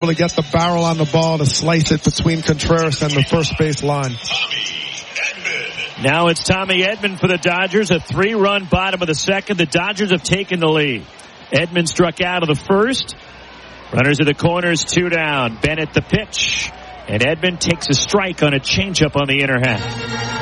to get the barrel on the ball to slice it between Contreras and the first base line. Now it's Tommy Edman for the Dodgers. A 3-run bottom of the second. The Dodgers have taken the lead. Edman struck out of the first. Runners at the corners, 2 down. Bennett the pitch. And Edman takes a strike on a changeup on the inner half.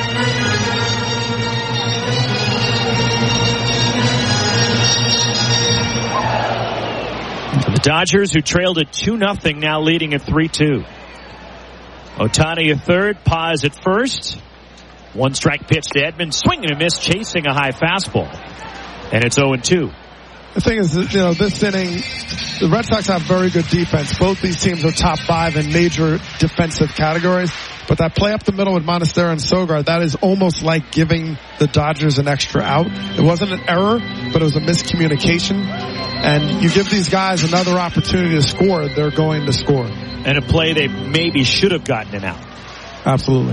The Dodgers, who trailed at 2-0, now leading at 3-2. Ohtani at third, Paz at first. 1-strike pitch to Edman, swing and a miss, chasing a high fastball. And it's 0-2. The thing is, this inning, the Red Sox have very good defense. Both these teams are top 5 in major defensive categories. But that play up the middle with Monasterio and Sogard, that is almost like giving the Dodgers an extra out. It wasn't an error, but it was a miscommunication. And you give these guys another opportunity to score, they're going to score. And a play they maybe should have gotten an out. Absolutely.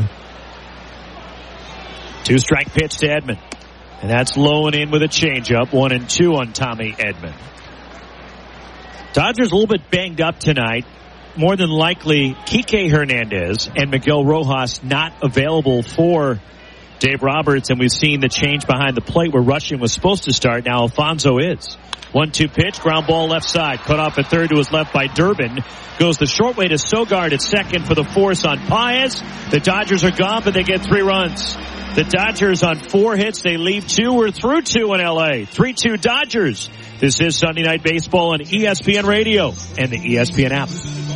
2-strike pitch to Edman. And that's low and in with a changeup. 1-2 on Tommy Edman. Dodgers a little bit banged up tonight. More than likely, Kike Hernandez and Miguel Rojas not available for Dave Roberts. And we've seen the change behind the plate where Rushing was supposed to start. Now Alfonso is. 1-2 pitch, ground ball left side. Cut off at third to his left by Durbin. Goes the short way to Sogard at second for the force on Paez. The Dodgers are gone, but they get 3 runs. The Dodgers on 4 hits. They leave 2. We're through 2 in L.A. 3-2 Dodgers. This is Sunday Night Baseball on ESPN Radio and the ESPN app.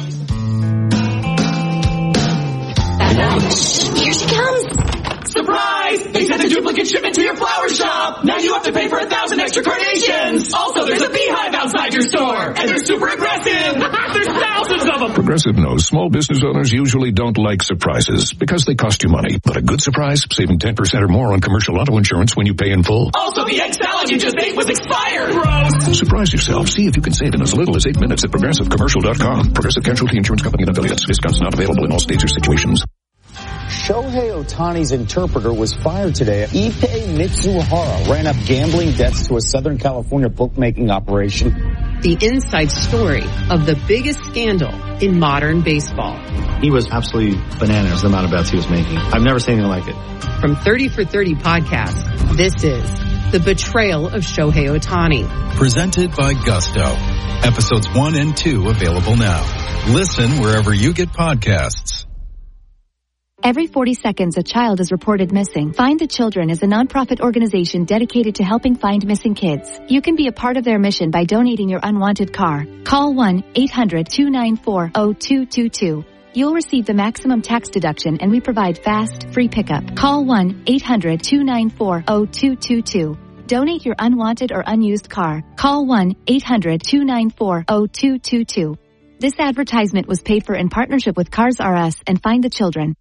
Here she comes. Surprise! They sent a duplicate shipment to your flower shop. Now you have to pay for 1,000 extra carnations. Also, there's a beehive outside your store. And they're super aggressive. There's thousands of them. Progressive knows small business owners usually don't like surprises because they cost you money. But a good surprise, saving 10% or more on commercial auto insurance when you pay in full. Also, the egg salad you just ate was expired. Gross. Surprise yourself. See if you can save in as little as 8 minutes at ProgressiveCommercial.com. Progressive Casualty Insurance Company and affiliates. Discounts not available in all states or situations. Shohei Ohtani's interpreter was fired today. Ippei Mitsuhara ran up gambling debts to a Southern California bookmaking operation. The inside story of the biggest scandal in modern baseball. He was absolutely bananas, the amount of bets he was making. I've never seen anything like it. From 30 for 30 podcast, this is The Betrayal of Shohei Ohtani. Presented by Gusto. Episodes 1 and 2 available now. Listen wherever you get podcasts. Every 40 seconds, a child is reported missing. Find the Children is a nonprofit organization dedicated to helping find missing kids. You can be a part of their mission by donating your unwanted car. Call 1-800-294-0222. You'll receive the maximum tax deduction, and we provide fast, free pickup. Call 1-800-294-0222. Donate your unwanted or unused car. Call 1-800-294-0222. This advertisement was paid for in partnership with Cars R Us and Find the Children.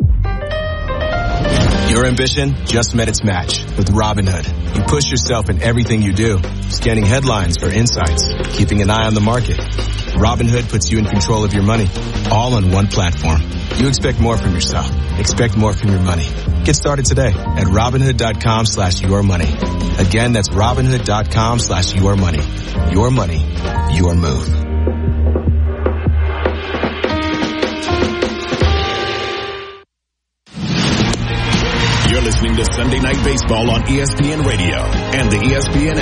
Your ambition just met its match with Robinhood. You push yourself in everything you do, scanning headlines for insights, keeping an eye on the market. Robinhood puts you in control of your money, all on one platform. You expect more from yourself. Expect more from your money. Get started today at Robinhood.com/yourmoney. Again, that's Robinhood.com/yourmoney. Your money, your move. You're listening to Sunday Night Baseball on ESPN Radio and the ESPN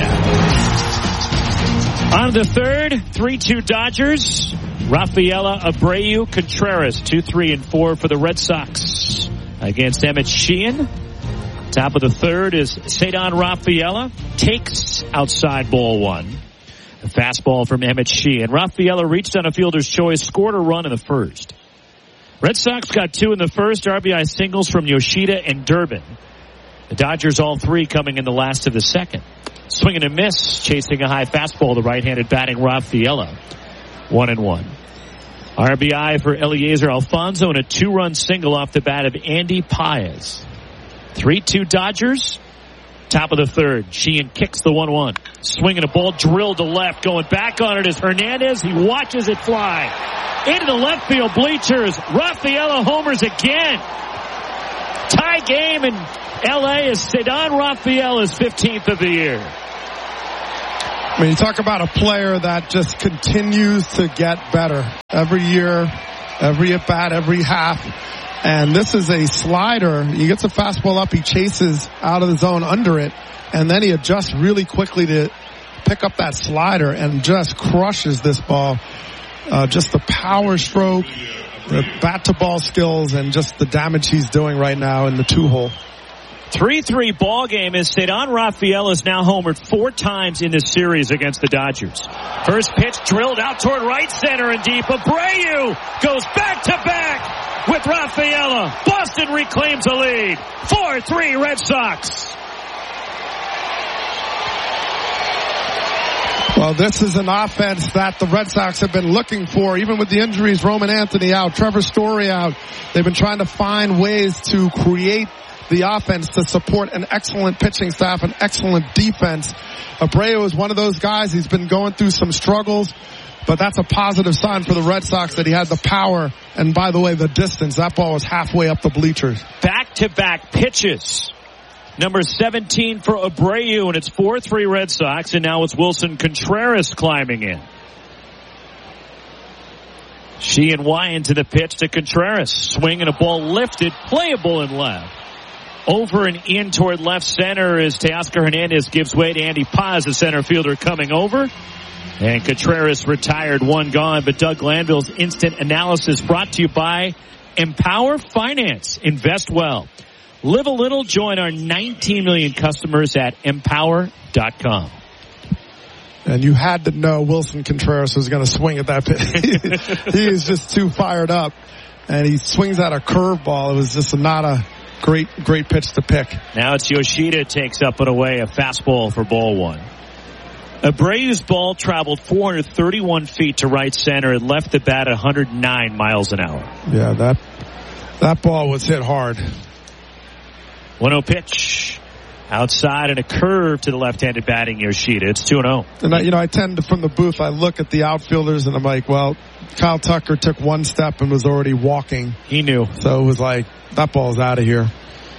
app. On the third, 3-2 Dodgers. Rafaela Abreu Contreras, 2-3 and 4 for the Red Sox against Emmett Sheehan. Top of the third is Ceddanne Rafaela. Takes outside ball 1. A fastball from Emmett Sheehan. Rafaela reached on a fielder's choice, scored a run in the first. Red Sox got 2 in the first, RBI singles from Yoshida and Durbin. The Dodgers all 3 coming in the last of the second. Swing and a miss, chasing a high fastball, the right-handed batting Rafaela. 1-1. RBI for Eliezer Alfonso and a 2-run single off the bat of Andy Paez. 3-2 Dodgers. Top of the third. Sheehan kicks the 1-1. Swinging a ball drilled to left. Going back on it is Hernandez. He watches it fly into the left field bleachers. Rafaela homers again. Tie game in L.A. is Ceddanne Rafaela's 15th of the year. I mean, you talk about a player that just continues to get better every year, every at bat, every half. And this is a slider. He gets a fastball up. He chases out of the zone under it. And then he adjusts really quickly to pick up that slider and just crushes this ball. Just the power stroke, the bat-to-ball skills, and just the damage he's doing right now in the 2-hole. 3-3 ball game as Ceddanne Rafaela is now homered 4 times in this series against the Dodgers. First pitch drilled out toward right center and deep. Abreu goes back-to-back with Rafaela. Boston reclaims a lead. 4-3 Red Sox. Well, this is an offense that the Red Sox have been looking for, even with the injuries, Roman Anthony out, Trevor Story out. They've been trying to find ways to create the offense to support an excellent pitching staff, an excellent defense. Abreu is one of those guys. He's been going through some struggles, but that's a positive sign for the Red Sox that he had the power. And by the way, the distance, that ball was halfway up the bleachers. Back-to-back pitches. Number 17 for Abreu, and it's 4-3 Red Sox, and now it's Wilson Contreras climbing in. Sheehan Wyand to the pitch to Contreras. Swinging a ball lifted, playable in left. Over and in toward left center as Teoscar Hernandez gives way to Andy Paz, the center fielder coming over. And Contreras retired, 1 gone, but Doug Glanville's instant analysis brought to you by Empower Finance. Invest well. Live a little. Join our 19 million customers at empower.com. And you had to know Wilson Contreras was going to swing at that pitch. He is just too fired up. And he swings at a curveball. It was just not a great pitch to pick. Now it's Yoshida takes up and away a fastball for ball 1. Abreu's ball traveled 431 feet to right center. It left the bat at 109 miles an hour. Yeah, that ball was hit hard. 1-0 pitch. Outside and a curve to the left-handed batting Yoshida. It's 2-0. And I tend to, from the booth, I look at the outfielders and I'm like, well, Kyle Tucker took 1 step and was already walking. He knew. So it was like, that ball's out of here.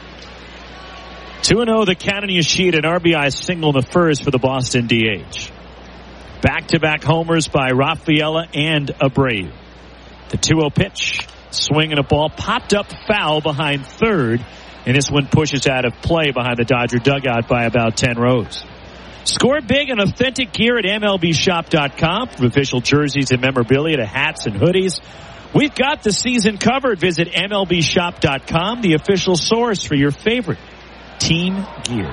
2-0 the count on Yoshida. An RBI single in the first for the Boston DH. Back-to-back homers by Rafaela and Abreu. The 2-0 pitch. Swinging a ball popped up foul behind third. And this one pushes out of play behind the Dodger dugout by about 10 rows. Score big and authentic gear at MLBshop.com. From official jerseys and memorabilia to hats and hoodies. We've got the season covered. Visit MLBshop.com, the official source for your favorite team gear.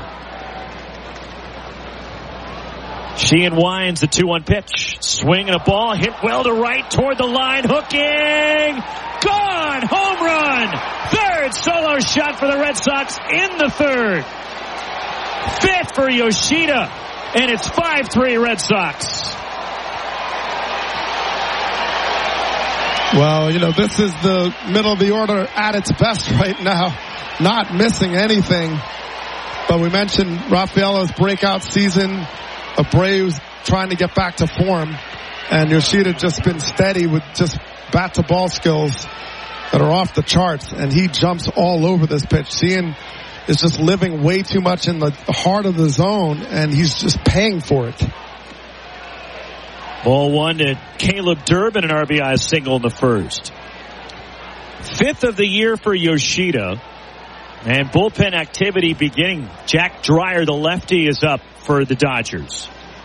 Sheehan Wyand's the 2-1 pitch. Swinging a ball, hit well to right toward the line, hooking. Gone! Home run! Third solo shot for the Red Sox in the third. 5th for Yoshida. And it's 5-3 Red Sox. Well, this is the middle of the order at its best right now. Not missing anything. But we mentioned Rafaela's breakout season. Abreu's trying to get back to form. And Yoshida just been steady with just bat-to-ball skills that are off the charts. And he jumps all over this pitch. Sheehan is just living way too much in the heart of the zone, and he's just paying for it. Ball 1 to Caleb Durbin, an RBI single in the first. 5th of the year for Yoshida. And bullpen activity beginning. Jack Dreyer, the lefty, is up for the Dodgers.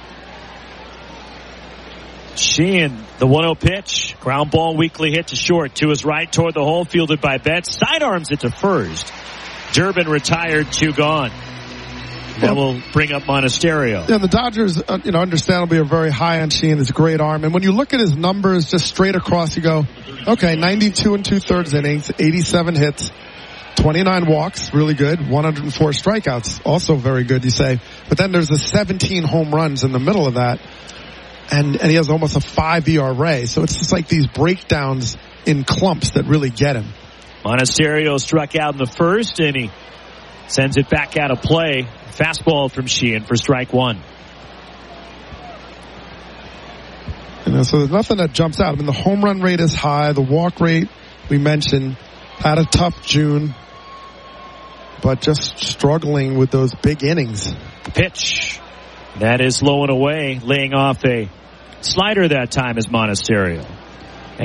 Sheehan, the 1-0 pitch. Ground ball weakly hit to short. To his right toward the hole, fielded by Betts. Sidearms it to first. Durbin retired, 2 gone. That will bring up Monasterio. Yeah, the Dodgers, understandably are very high on Sheehan. It's a great arm. And when you look at his numbers just straight across, you go, okay, 92 2/3 innings, 87 hits. 29 walks, really good. 104 strikeouts, also very good, you say. But then there's the 17 home runs in the middle of that. And he has almost a 5 ERA. So it's just like these breakdowns in clumps that really get him. Monasterio struck out in the first, and he sends it back out of play. Fastball from Sheehan for strike 1. So there's nothing that jumps out. I mean, the home run rate is high. The walk rate, we mentioned, had a tough June. But just struggling with those big innings. Pitch. That is low and away, laying off a slider that time is Monasterio.